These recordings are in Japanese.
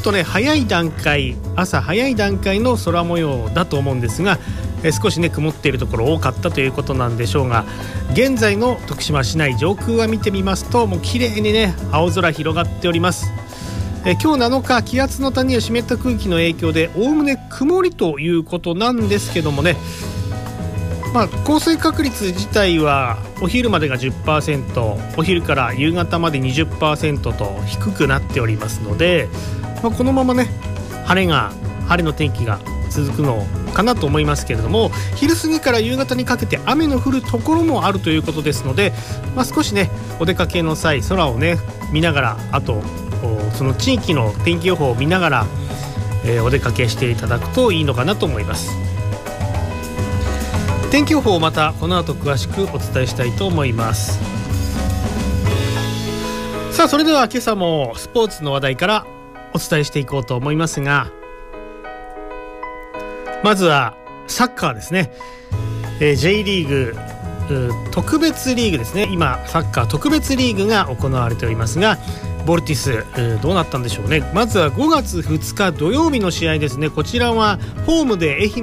とね朝早い段階の空模様だと思うんですが、少しね曇っているところ多かったということなんでしょうが、現在の徳島市内上空は見てみますと、もう綺麗にね青空広がっております。今日7日、気圧の谷や湿った空気の影響でおおむね曇りということなんですけどもね、降水確率自体はお昼までが 10%、 お昼から夕方まで 20% と低くなっておりますので、このままね晴れの天気が続くのかなと思いますけれども、昼過ぎから夕方にかけて雨の降るところもあるということですので、少しねお出かけの際空をね見ながら、あとその地域の天気予報を見ながら、お出かけしていただくといいのかなと思います。天気予報をまたこの後詳しくお伝えしたいと思います。さあ、それでは今朝もスポーツの話題からお伝えしていこうと思いますが、まずはサッカーですね。J リーグ特別リーグですね。今サッカー特別リーグが行われておりますが、ボルティス、どうなったんでしょうね。まずは5月2日土曜日の試合ですね。こちらはホームで愛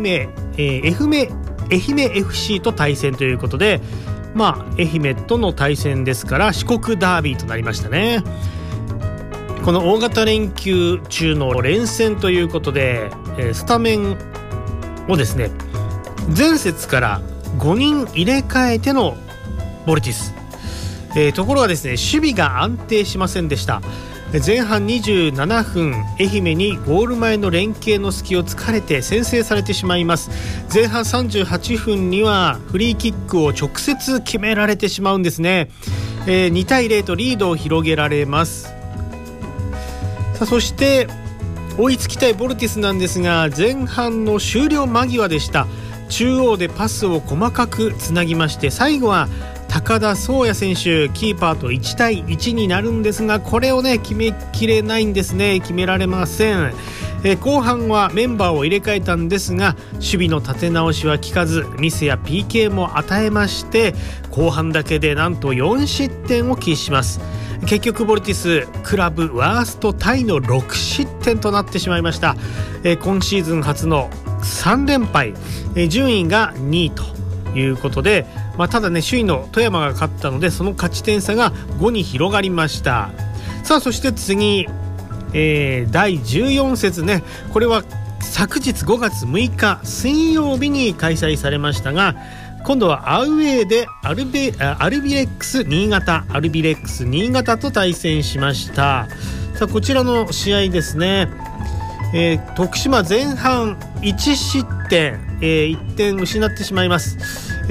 媛 FC と対戦ということで、愛媛との対戦ですから四国ダービーとなりましたね。この大型連休中の連戦ということで、スタメンをですね前節から5人入れ替えてのボルティス、ところがですね守備が安定しませんでした。前半27分、愛媛にゴール前の連携の隙を突かれて先制されてしまいます。前半38分にはフリーキックを直接決められてしまうんですね。2対0とリードを広げられます。さあ、そして追いつきたいボルティスなんですが、前半の終了間際でした。中央でパスを細かくつなぎまして、最後は高田壮也選手キーパーと1対1になるんですが、これをね決めきれないんですね。決められません。後半はメンバーを入れ替えたんですが、守備の立て直しは効かず、ミスや PK も与えまして、後半だけでなんと4失点を喫します。結局ボルティスクラブワーストタイの6失点となってしまいました。今シーズン初の3連敗、順位が2位ということで、ただね首位の富山が勝ったので、その勝ち点差が5に広がりました。さあ、そして次、第14節ね、これは昨日5月6日水曜日に開催されましたが、今度はアウェーでアルビレックス新潟と対戦しました。さあ、こちらの試合ですね、徳島前半1失点、1点失ってしまいます。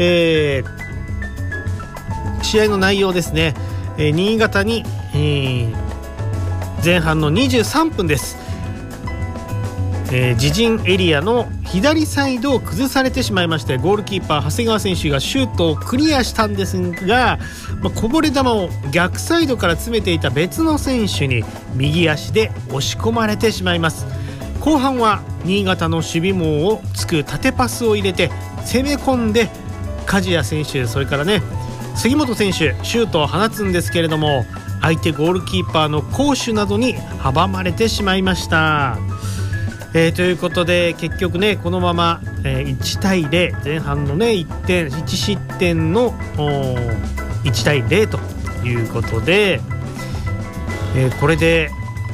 試合の内容ですね、新潟に、前半の23分です。自陣エリアの左サイドを崩されてしまいまして、ゴールキーパー長谷川選手がシュートをクリアしたんですが、こぼれ球を逆サイドから詰めていた別の選手に右足で押し込まれてしまいます。後半は新潟の守備網をつく縦パスを入れて攻め込んで、梶谷選手、それからね杉本選手シュートを放つんですけれども、相手ゴールキーパーの攻守などに阻まれてしまいました。ということで結局ねこのまま、1対0、前半のね1失点の1対0ということで、これで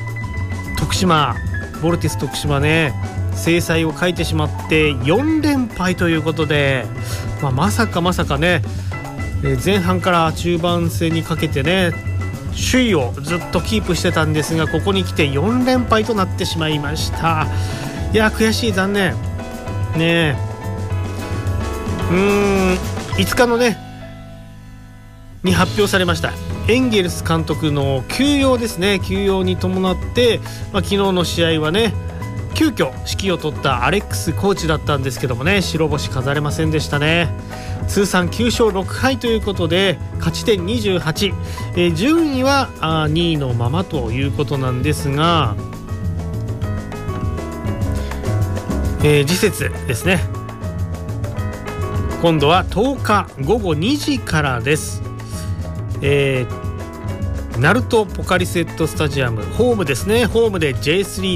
ボルティス徳島ね制裁を書いてしまって4連敗ということで、まさかね、前半から中盤戦にかけてね首位をずっとキープしてたんですが、ここに来て4連敗となってしまいました。いや悔しい、残念ね。5日のねに発表されましたエンゲルス監督の休養ですね。休養に伴って、昨日の試合はね急遽指揮を取ったアレックスコーチだったんですけどもね、白星飾れませんでしたね。通算9勝6敗ということで勝ち点28、順位は2位のままということなんですが、次節ですね、今度は10日午後2時からです。ナルトポカリセットスタジアムホームですね。ホームで J3